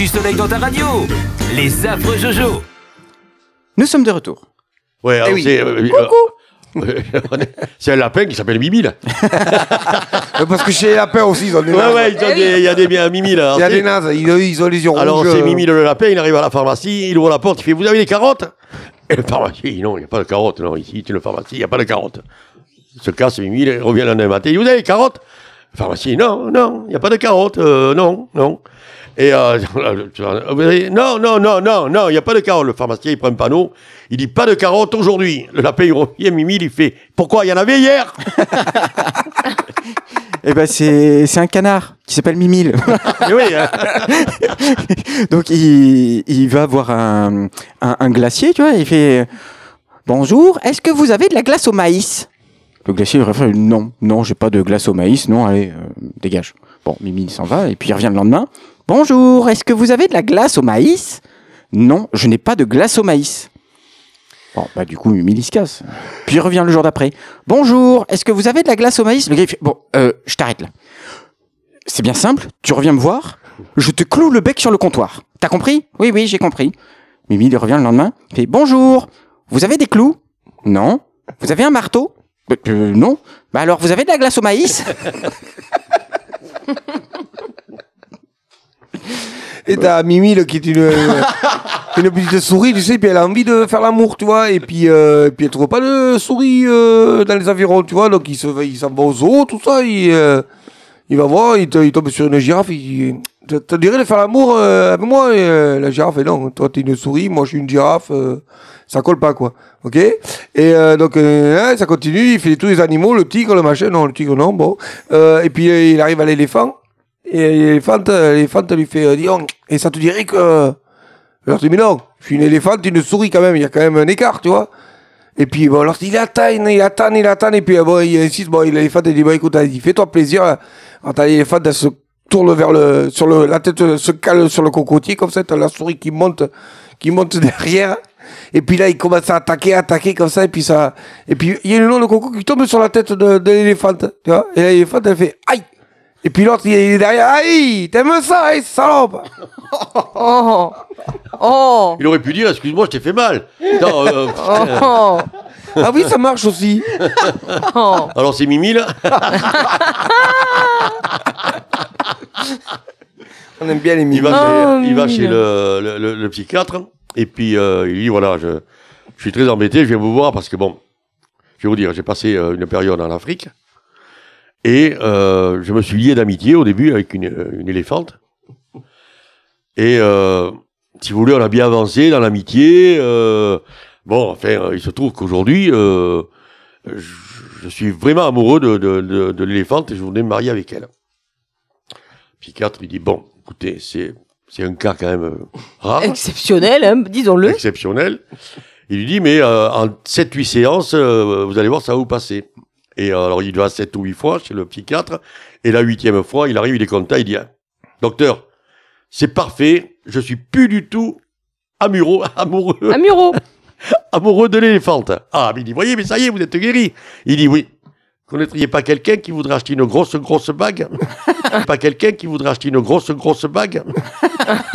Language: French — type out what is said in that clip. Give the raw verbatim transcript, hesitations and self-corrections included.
du soleil dans ta radio. Les affreux Jojo. Nous sommes de retour. Ouais, alors Eh oui. c'est... euh, Coucou. euh, c'est un lapin qui s'appelle Mimi, là. Parce que chez les lapins aussi, ils ont des Ouais, nazes. ouais, ils ont des- il y a des bien Mimi, là. Il y a Alors, des nazes, ils, ils ont les yeux Alors, rouges. c'est euh. Mimi le lapin, il arrive à la pharmacie, il ouvre la porte, il fait « Vous avez des carottes ?» Et le pharmacien, il dit « Non, il n'y a pas de carottes, non, ici, c'est une pharmacie, il n'y a pas de carottes. » Il se casse, Mimi, il revient le lendemain matin, il dit « Vous avez des carottes ?» Le pharmacien, non, non, il n'y a pas de carottes, euh, non, non. Et euh, vous avez- non, non, non, non, non, il n'y a pas de carottes. Le pharmacien, il prend un panneau, il dit pas de carottes aujourd'hui. Le lapin, il revient, Mimi, il fait pourquoi il y en avait hier? Eh ben, c'est, c'est un canard qui s'appelle Mimile. Et oui, hein. Donc, il, il va voir un, un, un glacier, tu vois, il fait « Bonjour, est-ce que vous avez de la glace au maïs ?» Le glacier, il répond « Non, non, j'ai pas de glace au maïs, non, allez, euh, dégage. » Bon, Mimi, il s'en va, et puis il revient le lendemain. « Bonjour, est-ce que vous avez de la glace au maïs ?» Non, je n'ai pas de glace au maïs. Bon, bah du coup, Mimi, il se casse. Puis il revient le jour d'après. « Bonjour, est-ce que vous avez de la glace au maïs ?» Le gars, il fait « Bon, euh, je t'arrête là. C'est bien simple, tu reviens me voir, je te cloue le bec sur le comptoir. T'as compris ? Oui, oui, j'ai compris. » Mimi, il revient le lendemain, il fait « Bonjour, vous avez des clous ? Non. Vous avez un marteau ? Bah, euh, non. Bah alors, vous avez de la glace au maïs ? Et t'as Mimi là, qui est une, une petite souris, tu sais, puis elle a envie de faire l'amour, tu vois, et puis, euh, et puis elle trouve pas de souris euh, dans les environs, tu vois, donc il, se, il s'en va au zoo, tout ça, il, euh, il va voir, il, te- il tombe sur une girafe, il te, te dirait de faire l'amour euh, avec moi, et euh, la girafe, et non, toi t'es une souris, moi je suis une girafe, euh, ça colle pas, quoi, ok. Et euh, donc, euh, hein, ça continue, il fait tous les animaux, le tigre, le machin, non, le tigre, non, bon, euh, et puis euh, il arrive à l'éléphant, et l'éléphante, l'éléphante lui fait, euh, dis donc, et ça te dirait que... Alors tu dis, mais non, je suis une éléphante, une souris quand même, il y a quand même un écart, tu vois. Et puis, bon, alors il attend, il attend, il attend, et puis, euh, bon, il insiste, bon, l'éléphant, il dit, bon, écoute, il fais-toi plaisir. Alors t'as l'éléphant, elle se tourne vers le, sur le, la tête se cale sur le cocotier, comme ça, t'as la souris qui monte, qui monte derrière. Et puis là, il commence à attaquer, attaquer, comme ça, et puis ça, et puis, il y a le nom de coco qui tombe sur la tête de, de l'éléphant, tu vois. Et l'éléphant, elle fait, aïe! Et puis l'autre, il est derrière. Aïe, t'aimes ça, hein, salope? Oh. Oh. Il aurait pu dire excuse-moi, je t'ai fait mal. Non, euh, Oh. Ah oui, ça marche aussi. Oh. alors c'est Mimi, là. On aime bien les Il mimiques. va Oh, chez, il va Mimi, chez là. le, le, le- le psychiatre et puis euh, il dit voilà, je, je suis très embêté, je viens vous voir parce que bon, je vais vous dire, j'ai passé euh, une période en Afrique et euh, je me suis lié d'amitié au début avec une, une éléphante. Et euh, si vous voulez, on a bien avancé dans l'amitié. Euh, bon, enfin, euh, il se trouve qu'aujourd'hui, euh, je, je suis vraiment amoureux de, de, de, de l'éléphante et je voudrais me marier avec elle. Le psychiatre, il dit bon, écoutez, c'est c'est un cas quand même euh, rare, Exceptionnel, hein, disons-le. exceptionnel. Il lui dit mais euh, en sept huit séances, euh, vous allez voir, ça va vous passer. Et euh, alors il va sept ou huit fois chez le psychiatre et la huitième fois, il arrive, il est content, il dit ah, docteur, c'est parfait, je suis plus du tout amoureux, amoureux, Un muro. amoureux de l'éléphante. Ah, mais il dit, voyez, mais ça y est, vous êtes guéri. Il dit, oui. Connaîtriez pas quelqu'un qui voudrait acheter une grosse, grosse bague? Pas quelqu'un qui voudrait acheter une grosse, grosse bague?